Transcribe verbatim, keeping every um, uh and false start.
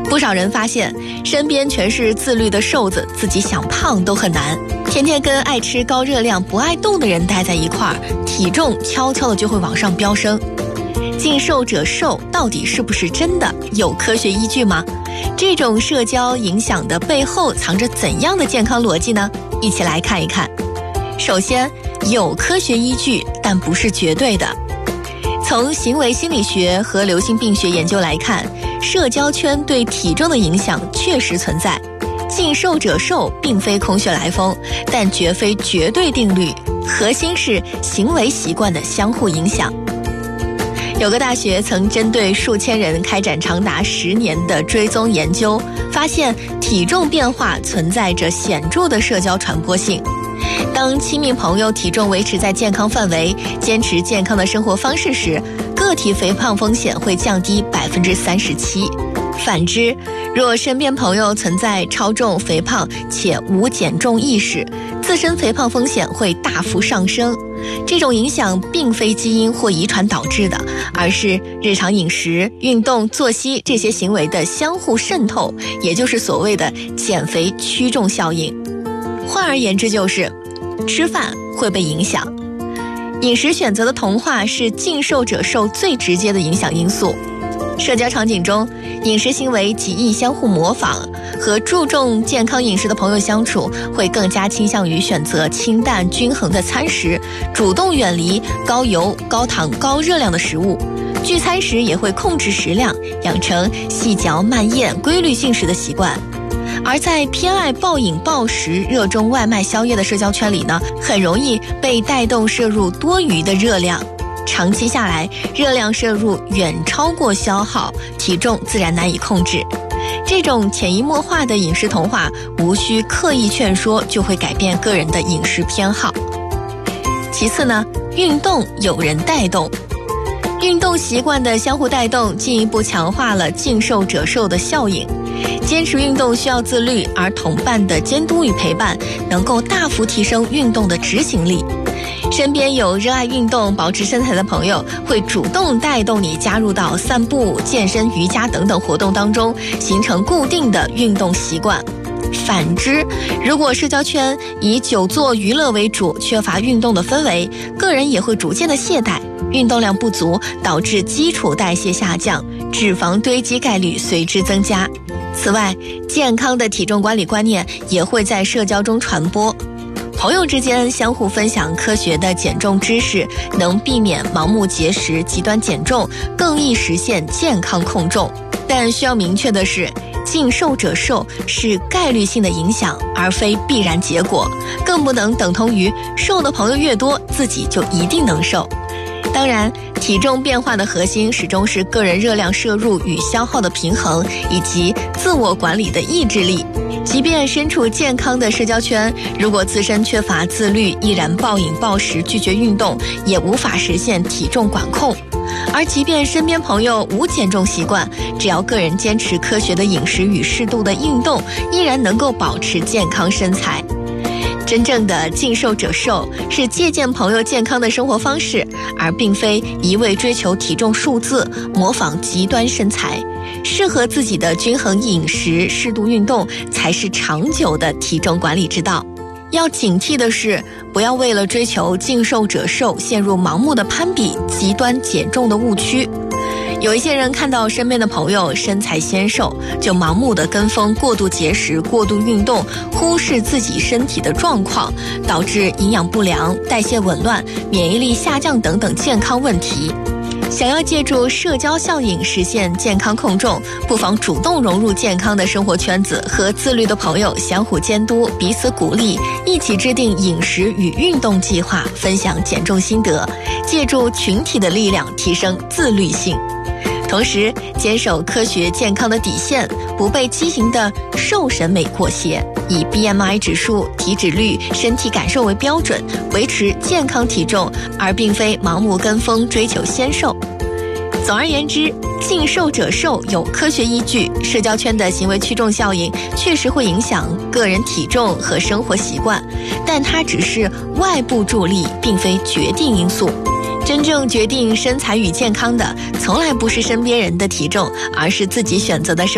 不少人发现身边全是自律的瘦子，自己想胖都很难。天天跟爱吃高热量不爱动的人待在一块儿，体重悄悄的就会往上飙升。禁瘦者瘦到底是不是真的？有科学依据吗？这种社交影响的背后藏着怎样的健康逻辑呢？一起来看一看。首先，有科学依据，但不是绝对的。从行为心理学和流行病学研究来看，社交圈对体重的影响确实存在。禁瘦者瘦并非空穴来风，但绝非绝对定律，核心是行为习惯的相互影响。有个大学曾针对数千人开展长达十年的追踪研究，发现体重变化存在着显著的社交传播性。当亲密朋友体重维持在健康范围，坚持健康的生活方式时，个体肥胖风险会降低百分之三十七。反之，若身边朋友存在超重、肥胖且无减重意识，自身肥胖风险会大幅上升。这种影响并非基因或遗传导致的，而是日常饮食、运动、作息这些行为的相互渗透，也就是所谓的减肥驱动效应。换而言之，就是吃饭会被影响。饮食选择的同化是禁瘦者瘦最直接的影响因素。社交场景中，饮食行为极易相互模仿，和注重健康饮食的朋友相处，会更加倾向于选择清淡均衡的餐食，主动远离高油、高糖、高热量的食物。聚餐时也会控制食量，养成细嚼慢咽、规律进食的习惯。而在偏爱暴饮暴食、热衷外卖宵夜的社交圈里呢，很容易被带动摄入多余的热量。长期下来，热量摄入远超过消耗，体重自然难以控制。这种潜移默化的饮食同化，无需刻意劝说就会改变个人的饮食偏好。其次呢，运动有人带动。运动习惯的相互带动，进一步强化了禁瘦者瘦的效应。坚持运动需要自律，而同伴的监督与陪伴能够大幅提升运动的执行力。身边有热爱运动、保持身材的朋友，会主动带动你加入到散步、健身、瑜伽等等活动当中，形成固定的运动习惯。反之，如果社交圈以久坐娱乐为主，缺乏运动的氛围，个人也会逐渐的懈怠，运动量不足，导致基础代谢下降，脂肪堆积概率随之增加。此外，健康的体重管理观念也会在社交中传播。朋友之间相互分享科学的减重知识，能避免盲目节食、极端减重，更易实现健康控重。但需要明确的是，禁瘦者瘦是概率性的影响，而非必然结果，更不能等同于瘦的朋友越多，自己就一定能瘦。当然，体重变化的核心始终是个人热量摄入与消耗的平衡，以及自我管理的意志力。即便身处健康的社交圈，如果自身缺乏自律，依然暴饮暴食、拒绝运动，也无法实现体重管控。而即便身边朋友无减重习惯，只要个人坚持科学的饮食与适度的运动，依然能够保持健康身材。真正的禁瘦者瘦是借鉴朋友健康的生活方式，而并非一味追求体重数字，模仿极端身材。适合自己的均衡饮食、适度运动，才是长久的体重管理之道。要警惕的是，不要为了追求禁瘦者瘦，陷入盲目的攀比、极端减重的误区。有一些人看到身边的朋友身材纤瘦，就盲目的跟风，过度节食、过度运动，忽视自己身体的状况，导致营养不良、代谢紊乱、免疫力下降等等健康问题。想要借助社交效应实现健康控重，不妨主动融入健康的生活圈子，和自律的朋友相互监督，彼此鼓励，一起制定饮食与运动计划，分享减重心得，借助群体的力量提升自律性。同时坚守科学健康的底线，不被畸形的瘦审美裹挟，以 B M I 指数、体脂率、身体感受为标准，维持健康体重，而并非盲目跟风追求纤瘦。总而言之，禁瘦者瘦有科学依据，社交圈的行为驱动效应确实会影响个人体重和生活习惯，但它只是外部助力，并非决定因素。真正决定身材与健康的，从来不是身边人的体重，而是自己选择的生活